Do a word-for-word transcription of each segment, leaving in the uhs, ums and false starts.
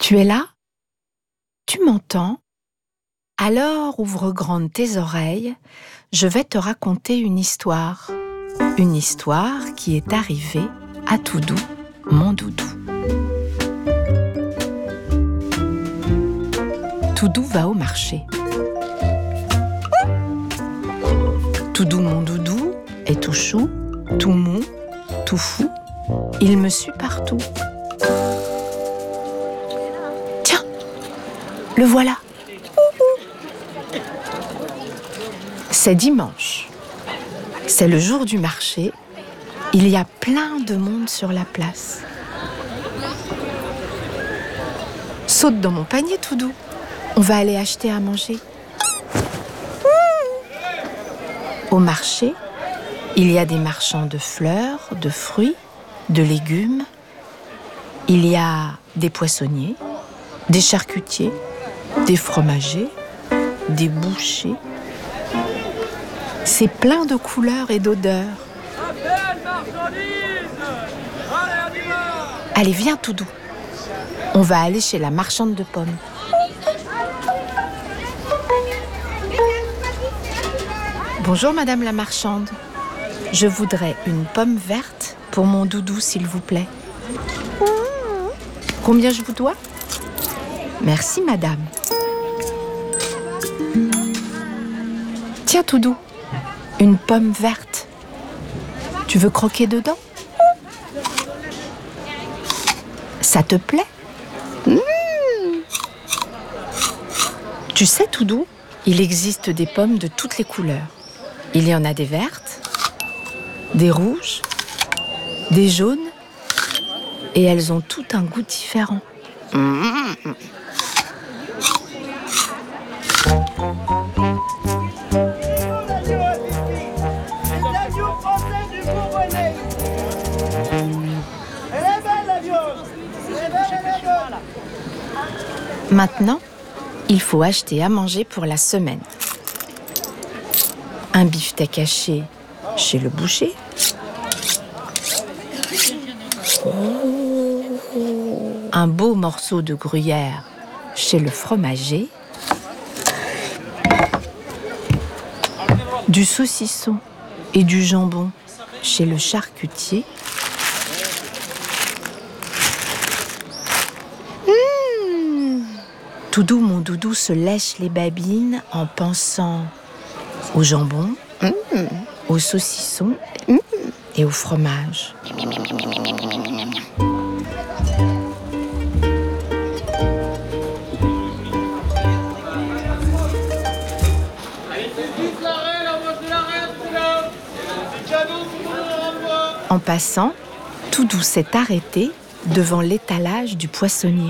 Tu es là? Tu m'entends? Alors ouvre grandes tes oreilles, je vais te raconter une histoire. Une histoire qui est arrivée à Toudou, mon doudou. Toudou va au marché. Toudou, mon doudou, est tout chou, tout mou, tout fou. Il me suit partout. Tiens, le voilà. C'est dimanche. C'est le jour du marché. Il y a plein de monde sur la place. Saute dans mon panier, Toudou. On va aller acheter à manger. Au marché, il y a des marchands de fleurs, de fruits, de légumes. Il y a des poissonniers, des charcutiers, des fromagers, des bouchers. C'est plein de couleurs et d'odeurs. Allez, viens, Toudou. On va aller chez la marchande de pommes. Bonjour, madame la marchande. Je voudrais une pomme verte pour mon doudou, s'il vous plaît. Combien je vous dois? Merci, madame. Tiens, Toudou, une pomme verte. Tu veux croquer dedans? Ça te plaît? Mmh. Tu sais, Toudou, il existe des pommes de toutes les couleurs. Il y en a des vertes, des rouges, des jaunes, et elles ont tout un goût différent. Mmh. Maintenant, il faut acheter à manger pour la semaine. Un beefsteak haché chez le boucher. Un beau morceau de gruyère chez le fromager. Du saucisson et du jambon chez le charcutier. Toudou, mon doudou, se lèche les babines en pensant au jambon, mmh. au saucisson mmh. et au fromage. En passant, Toudou s'est arrêté devant l'étalage du poissonnier.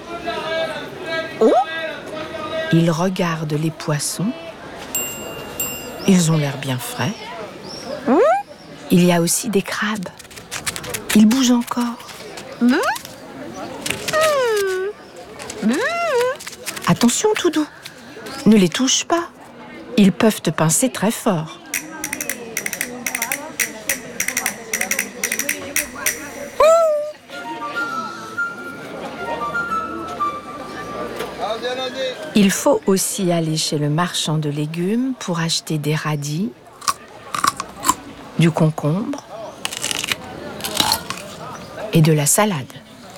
Il regarde les poissons. Ils ont l'air bien frais. Il y a aussi des crabes. Ils bougent encore. Attention, Toudou. Ne les touche pas. Ils peuvent te pincer très fort. Il faut aussi aller chez le marchand de légumes pour acheter des radis, du concombre et de la salade.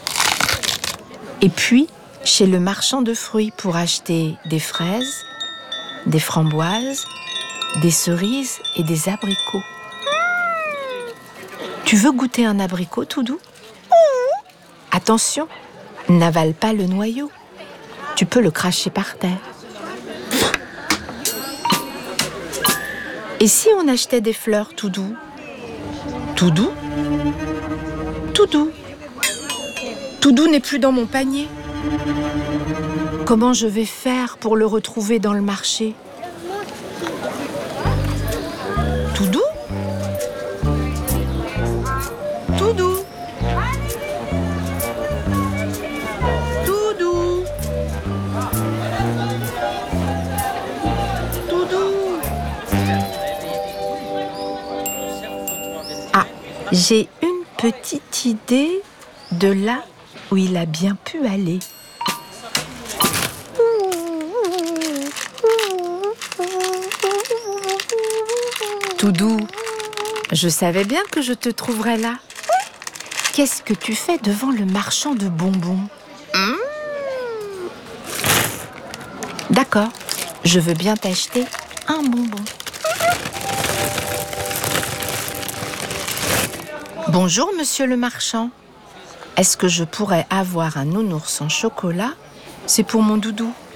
Et puis, chez le marchand de fruits pour acheter des fraises, des framboises, des cerises et des abricots. Tu veux goûter un abricot, Toudou? Attention, n'avale pas le noyau. Tu peux le cracher par terre. Et si on achetait des fleurs, Toudou? Toudou? Toudou? Toudou n'est plus dans mon panier. Comment je vais faire pour le retrouver dans le marché? Toudou? Toudou? J'ai une petite idée de là où il a bien pu aller. Tout doux, je savais bien que je te trouverais là. Qu'est-ce que tu fais devant le marchand de bonbons? mmh. D'accord, je veux bien t'acheter un bonbon. Bonjour, monsieur le marchand. Est-ce que je pourrais avoir un nounours en chocolat? C'est pour mon doudou.